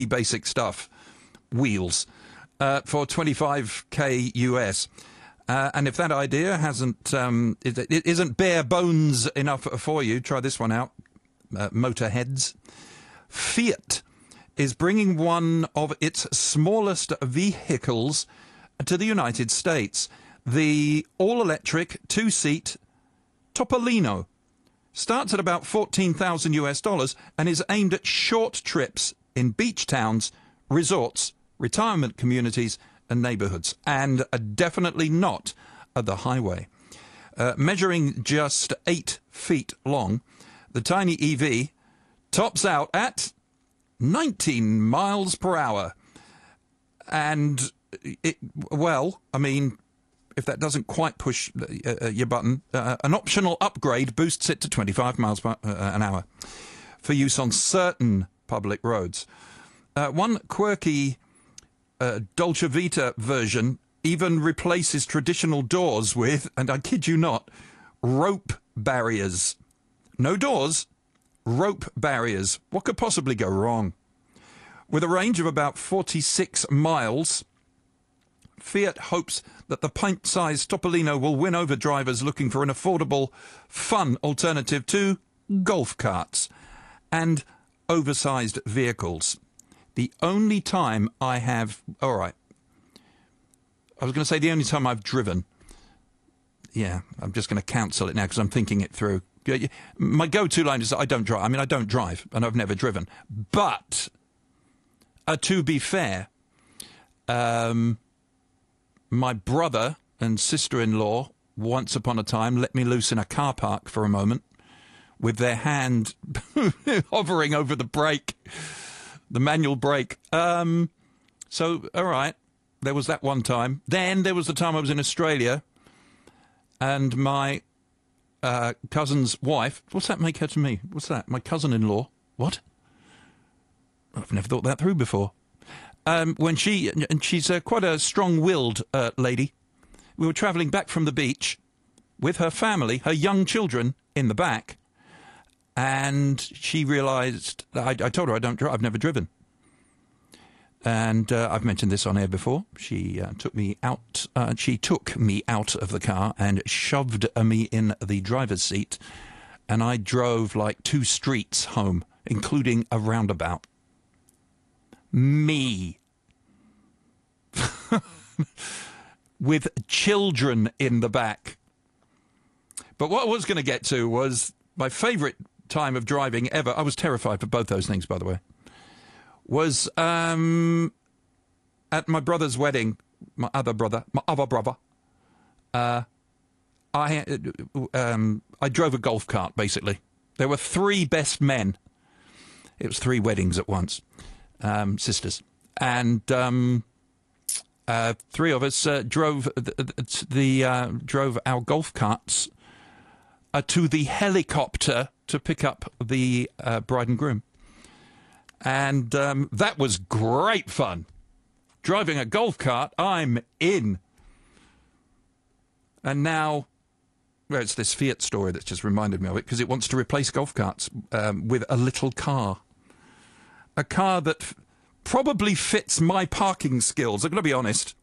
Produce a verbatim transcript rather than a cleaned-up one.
basic stuff, wheels, uh, for twenty-five K U S. Uh, and if that idea hasn't um, it, it isn't bare bones enough for you, try this one out, uh, Motorheads. Fiat is bringing one of its smallest vehicles to the United States. The all-electric two-seat Topolino starts at about fourteen thousand US dollars and is aimed at short trips in beach towns, resorts, retirement communities and neighbourhoods, and uh, definitely not at the highway. Uh, measuring just eight feet long, the tiny E V tops out at nineteen miles per hour. And, it, well, I mean, if that doesn't quite push uh, your button, uh, an optional upgrade boosts it to twenty-five miles per, uh, an hour for use on certain public roads. Uh, one quirky uh, Dolce Vita version even replaces traditional doors with, and I kid you not, rope barriers. No doors, rope barriers. What could possibly go wrong? With a range of about forty-six miles, Fiat hopes that the pint-sized Topolino will win over drivers looking for an affordable, fun alternative to golf carts and oversized vehicles. The only time I have... All right. I was going to say the only time I've driven. Yeah, I'm just going to cancel it now because I'm thinking it through. My go-to line is I don't drive. I mean, I don't drive, and I've never driven. But, uh, to be fair, um, my brother and sister-in-law, once upon a time, let me loose in a car park for a moment with their hand hovering over the brake, the manual brake. Um, so, all right, there was that one time. Then there was the time I was in Australia, and my uh, cousin's wife... What's that make her to me? What's that? My cousin-in-law? What? I've never thought that through before. Um, when she... And she's uh, quite a strong-willed uh, lady. We were travelling back from the beach with her family, her young children, in the back. And she realised... I, I told her I don't drive. I've never driven. And uh, I've mentioned this on air before. She uh, took me out. Uh, she took me out of the car and shoved uh, me in the driver's seat, and I drove like two streets home, including a roundabout. Me, with children in the back. But what I was going to get to was my favourite time of driving ever. I was terrified for both those things, by the way. Was um, at my brother's wedding, my other brother, my other brother, uh, I, um, I drove a golf cart, basically. There were three best men. It was three weddings at once, um, sisters. And um, uh, three of us uh, drove the, the uh, drove our golf carts uh, to the helicopter to pick up the uh, bride and groom. And um, that was great fun. Driving a golf cart, I'm in. And now, well, it's this Fiat story that's just reminded me of it, because it wants to replace golf carts um, with a little car. A car that f- probably fits my parking skills. I'm going to be honest.